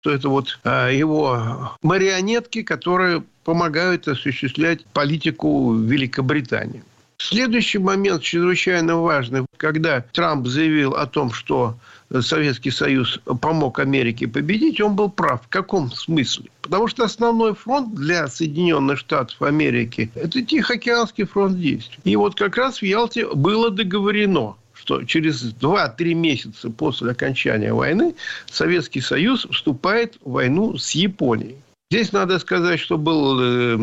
что это вот его марионетки, которые помогают осуществлять политику Великобритании. Следующий момент чрезвычайно важный. Когда Трамп заявил о том, что Советский Союз помог Америке победить, он был прав. В каком смысле? Потому что основной фронт для Соединенных Штатов Америки – это Тихоокеанский фронт действий. И вот как раз в Ялте было договорено, что через 2-3 месяца после окончания войны Советский Союз вступает в войну с Японией. Здесь надо сказать, что был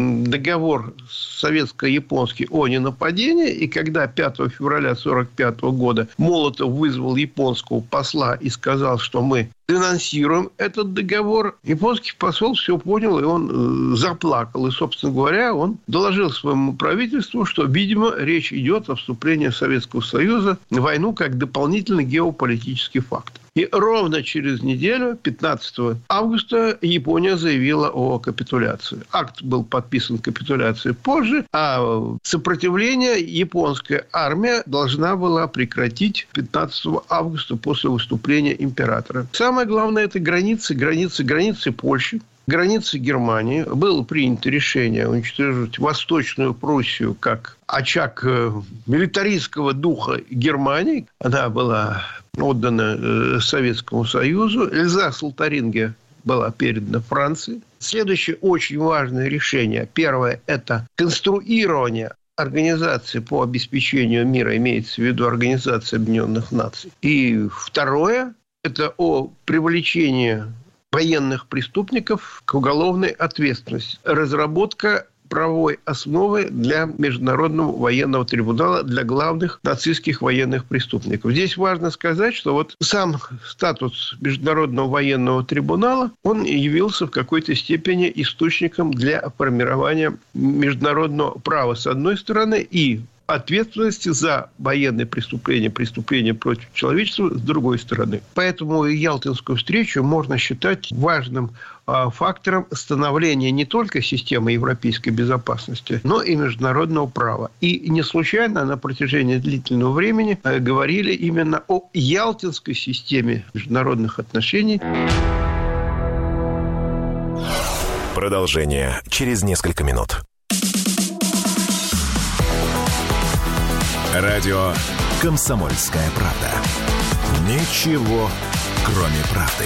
договор советско-японский о ненападении, и когда 5 февраля 1945 года Молотов вызвал японского посла и сказал, что мы денонсируем этот договор, японский посол все понял, и он заплакал. И, собственно говоря, он доложил своему правительству, что, видимо, речь идет о вступлении Советского Союза в войну как дополнительный геополитический фактор. И ровно через неделю, 15 августа, Япония заявила о капитуляции. Акт был подписан капитуляцией позже, а сопротивление японская армия должна была прекратить 15 августа после выступления императора. Самое главное – это границы Польши. Границы Германии. Было принято решение уничтожить Восточную Пруссию как очаг милитаристского духа Германии. Она была отдана Советскому Союзу. Эльзас-Лотарингия была передана Франции. Следующее очень важное решение. Первое – это конструирование организации по обеспечению мира, имеется в виду Организация Объединенных Наций. И второе – это о привлечении военных преступников к уголовной ответственности. Разработка правовой основы для Международного военного трибунала для главных нацистских военных преступников. Здесь важно сказать, что вот сам статус Международного военного трибунала, он явился в какой-то степени источником для формирования международного права с одной стороны и ответственности за военные преступления, преступления против человечества с другой стороны. Поэтому Ялтинскую встречу можно считать важным фактором становления не только системы европейской безопасности, но и международного права. И не случайно на протяжении длительного времени говорили именно о Ялтинской системе международных отношений. Продолжение через несколько минут. Радио «Комсомольская правда». Ничего, кроме правды.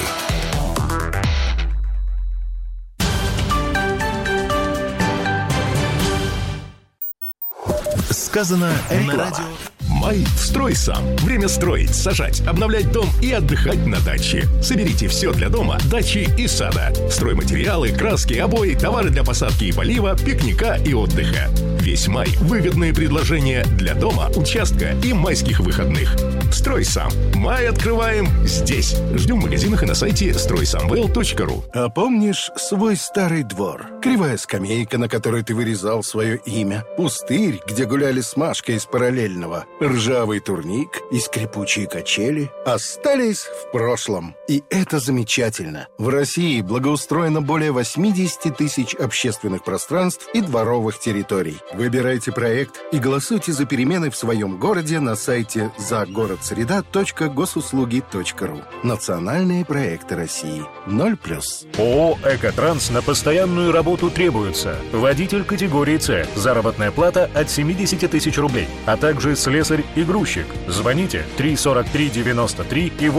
Сказано на радио. Май «Строй сам». Время строить, сажать, обновлять дом и отдыхать на даче. Соберите все для дома, дачи и сада. Стройматериалы, краски, обои, товары для посадки и полива, пикника и отдыха. Весь май – выгодные предложения для дома, участка и майских выходных. «Строй сам». Май открываем здесь. Ждем в магазинах и на сайте стройсамвел.ру. А помнишь свой старый двор? Кривая скамейка, на которой ты вырезал свое имя. Пустырь, где гуляли с Машкой из параллельного. Ржавый турник и скрипучие качели остались в прошлом. И это замечательно. В России благоустроено более 80 тысяч общественных пространств и дворовых территорий. Выбирайте проект и голосуйте за перемены в своем городе на сайте загородсреда.госуслуги.ру. Национальные проекты России. 0+. ООО «Экотранс» на постоянную работу требуется. Водитель категории С. Заработная плата от 70 тысяч рублей. А также слесарь и грузчик. Звоните 343-93 и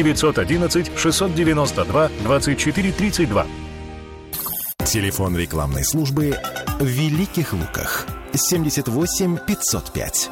8-911-692-24-32. Телефон рекламной службы в Великих Луках. 78 505.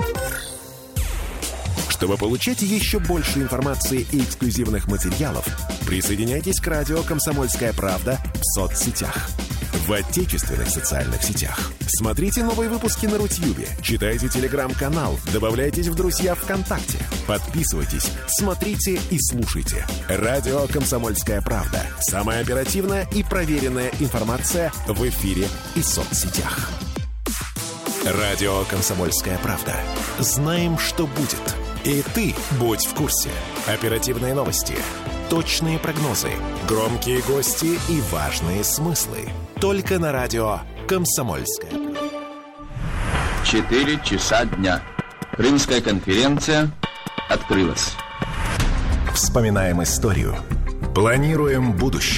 Чтобы получать еще больше информации и эксклюзивных материалов, присоединяйтесь к радио «Комсомольская правда» в соцсетях. В отечественных социальных сетях. Смотрите новые выпуски на Рутьюбе, читайте телеграм-канал, добавляйтесь в друзья ВКонтакте, подписывайтесь, смотрите и слушайте. Радио «Комсомольская правда». Самая оперативная и проверенная информация в эфире и соцсетях. Радио «Комсомольская правда». Знаем, что будет. И ты будь в курсе. Оперативные новости, точные прогнозы, громкие гости и важные смыслы. Только на радио «Комсомольская». 4 часа дня. Крымская конференция открылась. Вспоминаем историю. Планируем будущее.